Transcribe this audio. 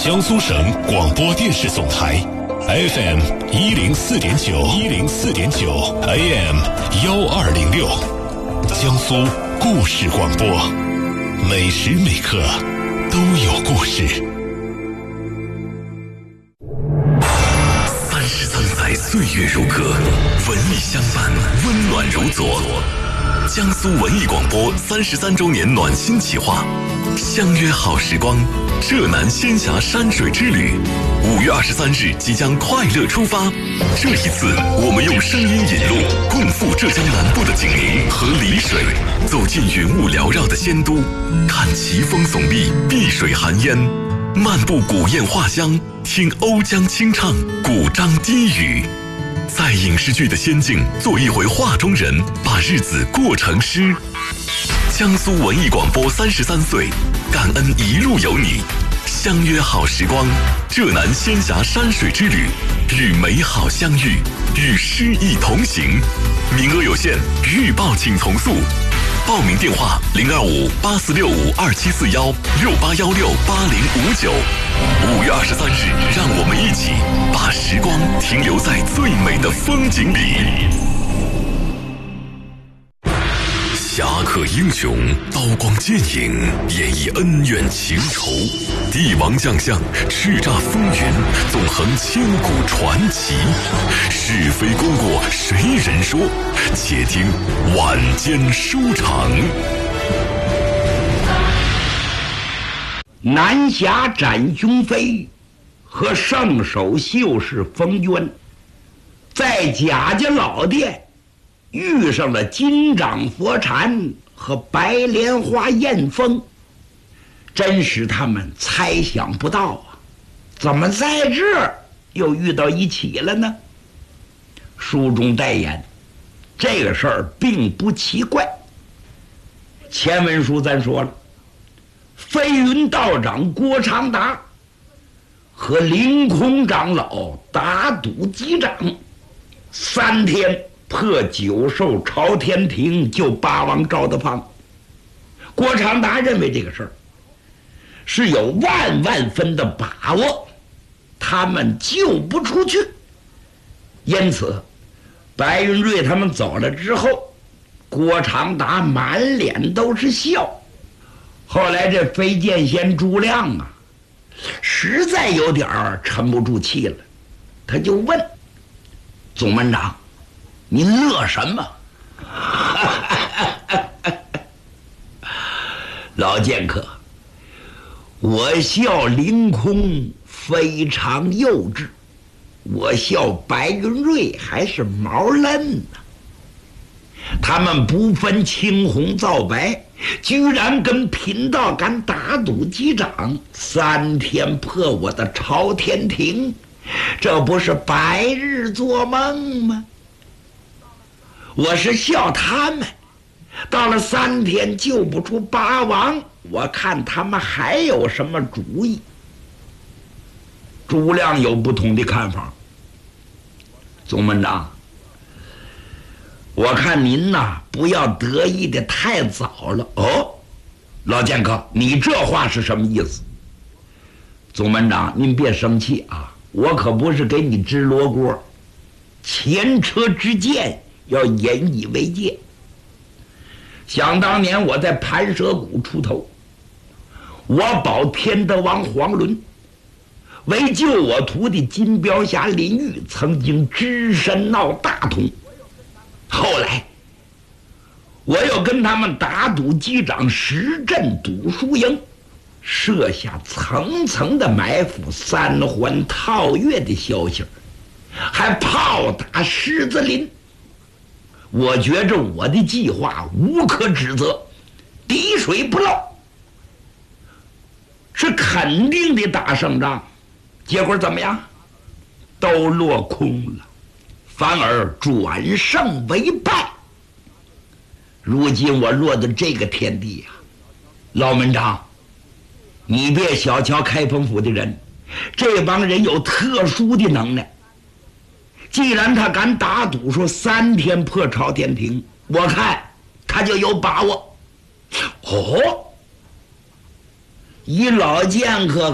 江苏省广播电视总台 FM 104.9 AM 1206，江苏故事广播，每时每刻都有故事。33载岁月如歌，文艺相伴，温暖如昨。江苏文艺广播33周年暖心企划，相约好时光，浙南仙峡山水之旅，5月23日即将快乐出发。这一次，我们用声音引路，共赴浙江南部的景宁和丽水，走进云雾缭绕的仙都，看奇峰耸立，碧水含烟，漫步古堰画乡，听瓯江清唱，古瘴低语。在影视剧的仙境做一回画中人，把日子过成诗。江苏文艺广播33岁，感恩一路有你，相约好时光，浙南仙峡山水之旅，与美好相遇，与诗意同行。名额有限，预报请从速。报名电话：0258465684168168168059。5月23日，让我们一起把时光停留在最美的风景里。侠客英雄，刀光剑影，演绎恩怨情仇；帝王将相，叱咤风云，纵横千古传奇。是非功过谁人说？且听晚间书场。 南侠展雄飞和圣手秀士冯娟在贾家老店遇上了金掌佛禅和白莲花艳风，真使他们猜想不到啊！怎么在这儿又遇到一起了呢？书中代言，这个事儿并不奇怪。前文书咱说了，飞云道长郭长达和凌空长老打赌击掌，3天破九兽朝天庭，救八王赵德芳。郭长达认为这个事儿是有万分的把握，他们救不出去。因此白云瑞他们走了之后，郭长达满脸都是笑。后来这飞剑仙朱亮啊，实在有点沉不住气了，他就问总门长：“您乐什么？”老剑客，我笑凌空非常幼稚，我笑白云瑞还是毛嫩呢。他们不分青红皂白，居然跟贫道敢打赌击掌，3天破我的朝天庭，这不是白日做梦吗？我是笑他们到了3天救不出八王，我看他们还有什么主意。朱亮有不同的看法。总门长，我看您呐，不要得意的太早了。哦，老剑客，你这话是什么意思？总门长，您别生气啊，我可不是给你支罗锅，前车之鉴要引以为戒。想当年我在盘蛇谷出头，我保天德王黄伦为救我徒弟金镖侠林玉，曾经只身闹大通。后来我又跟他们打赌击掌，实阵赌输赢，设下层层的埋伏，3环套月的消息，还炮打狮子林。我觉着我的计划无可指责，滴水不漏，是肯定的打胜仗。结果怎么样？都落空了，反而转胜为败。如今我落到这个田地呀，老门长，你别小瞧开封府的人，这帮人有特殊的能耐。既然他敢打赌说3天破朝天庭，我看他就有把握。哦，以老剑客